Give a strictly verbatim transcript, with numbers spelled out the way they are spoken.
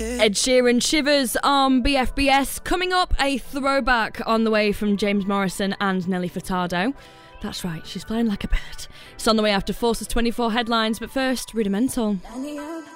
Ed Sheeran Shivers on B F B S. Coming up, a throwback on the way from James Morrison and Nelly Furtado. That's right, she's flying like a bird. It's on the way after Forces twenty-four headlines, but first, Rudimental.